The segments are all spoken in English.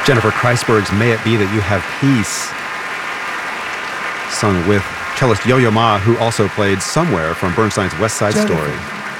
Jennifer Kreisberg's May It Be That You Have Peace, sung with cellist Yo-Yo Ma, who also played Somewhere from Bernstein's West Side Jennifer, Story.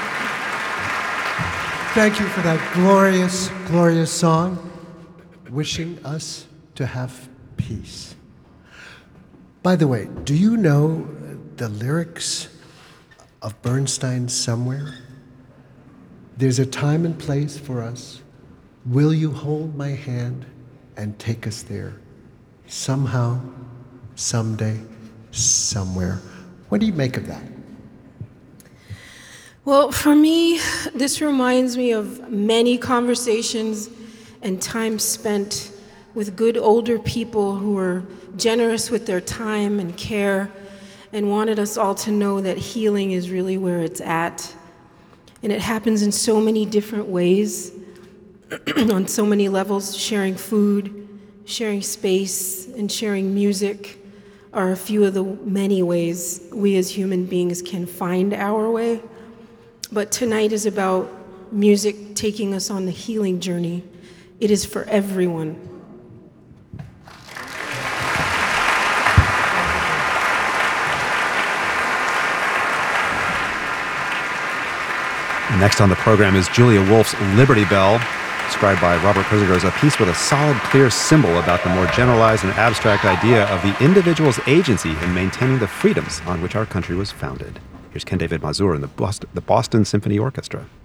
thank you for that glorious, glorious song, wishing us to have peace. By the way, do you know the lyrics of Bernstein's Somewhere? There's a time and place for us. Will you hold my hand and take us there? Somehow, someday, somewhere. What do you make of that? Well, for me, this reminds me of many conversations and time spent with good older people who were generous with their time and care and wanted us all to know that healing is really where it's at. And it happens in so many different ways, on so many levels. Sharing food, sharing space, and sharing music are a few of the many ways we as human beings can find our way. But tonight is about music taking us on the healing journey. It is for everyone. Next on the program is Julia Wolf's Liberty Bell, described by Robert Kurziger as a piece with a solid, clear symbol about the more generalized and abstract idea of the individual's agency in maintaining the freedoms on which our country was founded. Here's Ken David Mazur and the Boston Symphony Orchestra.